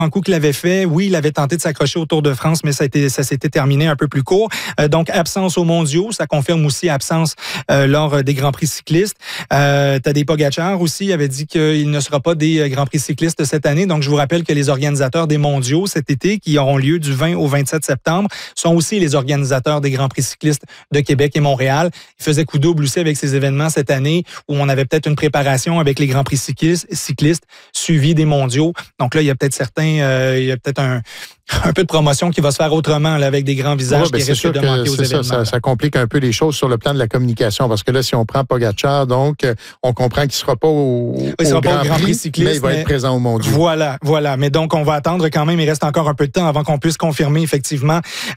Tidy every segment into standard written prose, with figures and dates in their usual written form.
Un coup qu'il avait fait, oui, il avait tenté de s'accrocher au Tour de France, mais ça s'était terminé un peu plus court. Donc, absence aux mondiaux, ça confirme aussi absence lors des Grands Prix cyclistes. Tadej Pogačar aussi avait dit qu'il ne sera pas des Grands Prix cyclistes cette année. Donc, je vous rappelle que les organisateurs des mondiaux cet été, qui auront lieu du 20 au 27 septembre, sont aussi les organisateurs des Grands Prix cyclistes de Québec et Montréal. Ils faisaient coup double aussi avec ces événements cette année où on avait peut-être une préparation avec les Grands Prix cyclistes suivis des mondiaux. Donc là, il y a peut-être un peu de promotion qui va se faire autrement là, avec des grands visages qui risquent de manquer aux événements. Ça complique un peu les choses sur le plan de la communication parce que là, si on prend Pogačar, donc on comprend qu'il ne sera pas au Grand Prix cycliste, mais il va être présent au mondiaux. Voilà. Mais donc, on va attendre quand même. Il reste encore un peu de temps avant qu'on puisse confirmer effectivement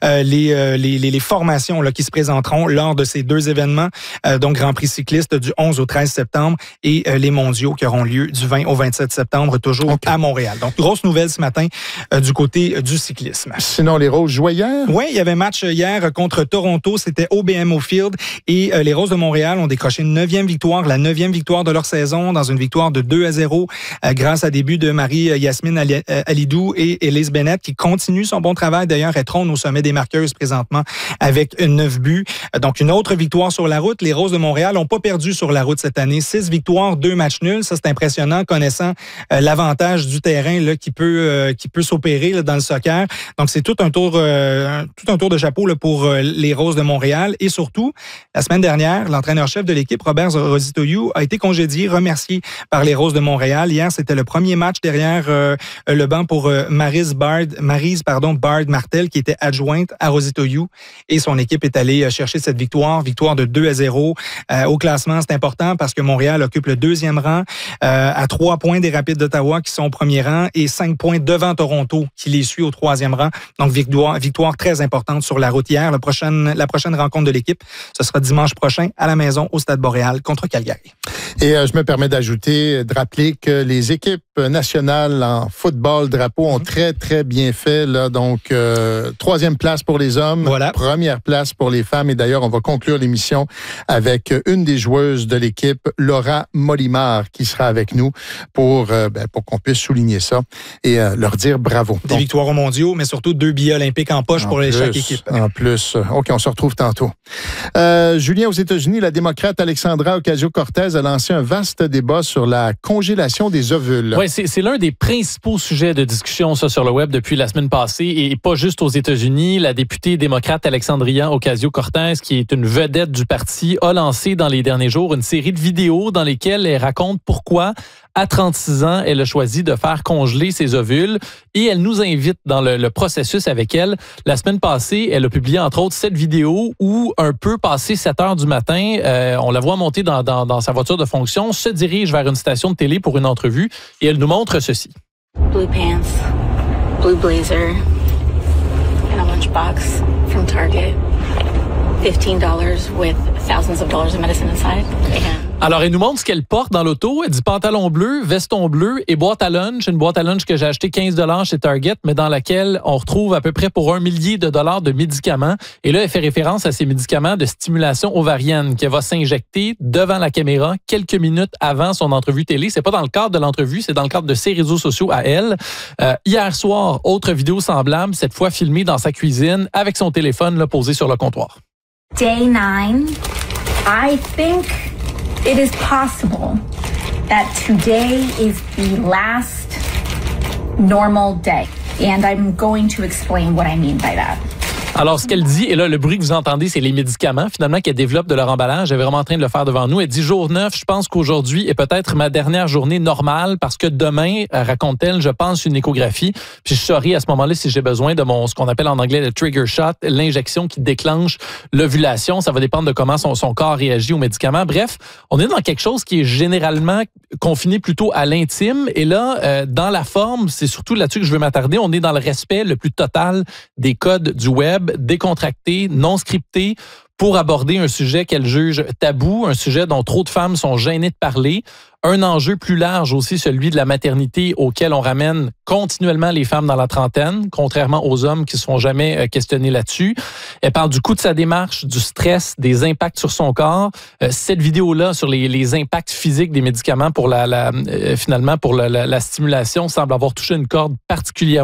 les formations là, qui se présenteront lors de ces deux événements. Donc, Grand Prix cycliste du 11 au 13 septembre et les mondiaux qui auront lieu du 20 au 27 septembre, toujours à Montréal. Donc, grosse nouvelle ce matin du côté du cyclisme. Sinon, les Roses jouaient hier? Oui, il y avait match hier contre Toronto. C'était au BMO Field. Et les Roses de Montréal ont décroché une 9e victoire, la 9e victoire de leur saison, dans une victoire de 2-0 grâce à des buts de Marie-Yasmine Alidou et Elise Bennett, qui continue son bon travail. D'ailleurs, elle trône au sommet des marqueuses présentement avec 9 buts. Donc, une autre victoire sur la route. Les Roses de Montréal n'ont pas perdu sur la route cette année. 6 victoires, 2 matchs nuls. Ça, c'est impressionnant, connaissant l'avantage du terrain là, qui peut s'opérer là, dans le soccer. Donc, c'est tout un tour de chapeau là, pour les Roses de Montréal. Et surtout, la semaine dernière, l'entraîneur-chef de l'équipe, Robert Rositoiu, a été congédié, remercié par les Roses de Montréal. Hier, c'était le premier match derrière le banc pour Maryse Bard Martel, qui était adjointe à Rositoiu. Et son équipe est allée chercher cette victoire de 2-0. Au classement, c'est important parce que Montréal occupe le 2e rang à 3 points des Rapides d'Ottawa qui sont au 1er rang et 5 points devant Toronto qui les suit au 3e rang. Donc, victoire très importante sur la route hier. La prochaine rencontre de l'équipe, ce sera dimanche prochain à la maison au Stade Boréal contre Calgary. Et je me permets de rappeler que les équipes nationales en football drapeau ont très, très bien fait. Là, donc, 3e place pour les hommes, voilà. 1re place pour les femmes. Et d'ailleurs, on va conclure l'émission avec une des joueuses de l'équipe, Laura Molimar, qui sera avec nous pour qu'on puisse souligner ça et leur dire bravo. Des victoires aux mondiaux, mais surtout 2 billets olympiques en poche pour chaque équipe. En plus. OK, on se retrouve tantôt. Julien, aux États-Unis, la démocrate Alexandra Ocasio-Cortez a lancé un vaste débat sur la congélation des ovules. Oui, c'est l'un des principaux sujets de discussion ça, sur le web depuis la semaine passée et pas juste aux États-Unis. La députée démocrate Alexandria Ocasio-Cortez, qui est une vedette du parti, a lancé dans les derniers jours une série de vidéos dans lesquelles elle raconte pourquoi, à 36 ans, elle a choisi de faire congeler ses ovules et elle nous invite dans le processus avec elle. La semaine passée, elle a publié entre autres cette vidéo où, un peu passé 7 heures du matin, on la voit monter dans sa voiture de fonction, se dirige vers une station de télé pour une entrevue et elle nous montre ceci. Blue pants, blue blazer, and a lunchbox from Target. $15 with thousands of dollars of medicine inside. Alors, elle nous montre ce qu'elle porte dans l'auto. Elle dit pantalon bleu, veston bleu et boîte à lunch. Une boîte à lunch que j'ai acheté $15 chez Target, mais dans laquelle on retrouve à peu près pour $1 millier de médicaments. Et là, elle fait référence à ces médicaments de stimulation ovarienne qu'elle va s'injecter devant la caméra quelques minutes avant son entrevue télé. C'est pas dans le cadre de l'entrevue, c'est dans le cadre de ses réseaux sociaux à elle. Hier soir, autre vidéo semblable, cette fois filmée dans sa cuisine avec son téléphone là, posé sur le comptoir. Day 9, I think it is possible that today is the last normal day. And I'm going to explain what I mean by that. Alors, ce qu'elle dit, et là, le bruit que vous entendez, c'est les médicaments, finalement, qu'elle développe de leur emballage. Elle est vraiment en train de le faire devant nous. Elle dit, jour 9, je pense qu'aujourd'hui est peut-être ma dernière journée normale parce que demain, raconte-t-elle, je pense une échographie. Puis je saurai à ce moment-là si j'ai besoin de ce qu'on appelle en anglais le trigger shot, l'injection qui déclenche l'ovulation. Ça va dépendre de comment son corps réagit aux médicaments. Bref, on est dans quelque chose qui est généralement confiné plutôt à l'intime. Et là, dans la forme, c'est surtout là-dessus que je veux m'attarder. On est dans le respect le plus total des codes du web, décontracté, non scripté, pour aborder un sujet qu'elle juge tabou, un sujet dont trop de femmes sont gênées de parler. Un enjeu plus large aussi, celui de la maternité, auquel on ramène continuellement les femmes dans la trentaine, contrairement aux hommes qui ne se font jamais questionner là-dessus. Elle parle du coût de sa démarche, du stress, des impacts sur son corps. Cette vidéo-là sur les impacts physiques des médicaments pour finalement pour la stimulation semble avoir touché une corde particulièrement